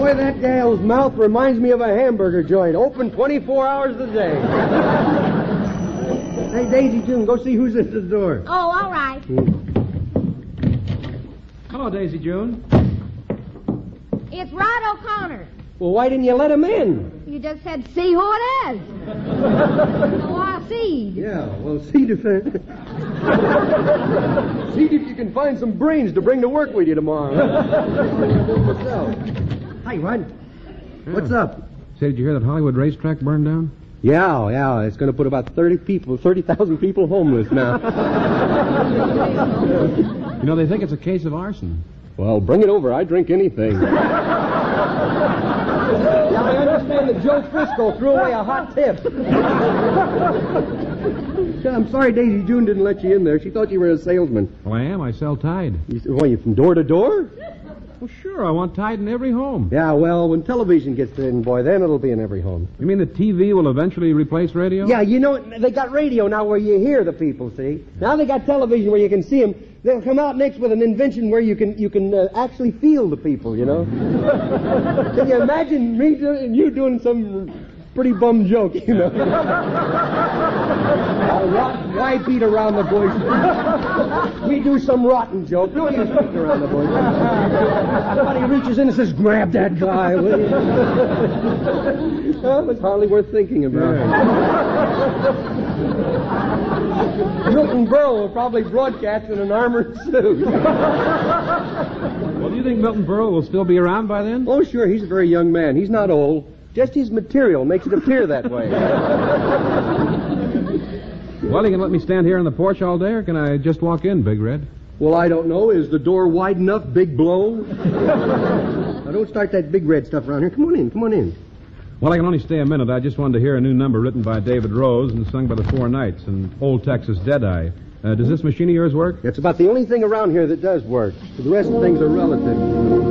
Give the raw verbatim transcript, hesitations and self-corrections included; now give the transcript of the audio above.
Boy, that gal's mouth reminds me of a hamburger joint. Open twenty-four hours a day. Hey, Daisy June, go see who's at the door. Oh, all right. Hello, Daisy June. It's Rod O'Connor. Well, why didn't you let him in? You just said, see who it is. So I see. Yeah, well, see if... see if you can find some brains to bring to work with you tomorrow. Hi, Rod. Yeah. What's up? Say, did you hear that Hollywood racetrack burned down? Yeah, yeah, it's going to put about thirty people, thirty thousand people homeless now. You know, they think it's a case of arson. Well, bring it over. I drink anything. Yeah, I understand that Joe Frisco threw away a hot tip. I'm sorry Daisy June didn't let you in there. She thought you were a salesman. Well, I am. I sell Tide. You, what, are you from door to door? Well, sure. I want Tide in every home. Yeah, well, when television gets in, boy, then it'll be in every home. You mean the T V will eventually replace radio? Yeah, you know, they got radio now where you hear the people, see? Now they got television where you can see them. They'll come out next with an invention where you can you can uh, actually feel the people, you know? Can you imagine me doing, you doing some pretty bum joke, you know? uh, rot, why beat around the bush? We do some rotten joke. Don't use beat around the bush. Somebody reaches in and says, grab that guy, will you? Well, it's hardly worth thinking about. Milton Berle will probably broadcast in an armored suit. Well, do you think Milton Berle will still be around by then? Oh, sure. He's a very young man. He's not old. Just his material makes it appear that way. Well, you can let me stand here on the porch all day, or can I just walk in, Big Red? Well, I don't know. Is the door wide enough, Big Blow? Now, don't start that Big Red stuff around here. Come on in. Come on in. Well, I can only stay a minute. I just wanted to hear a new number written by David Rose and sung by the Four Knights and Old Texas Deadeye. Uh, does this machine of yours work? It's about the only thing around here that does work. The rest of the things are relative.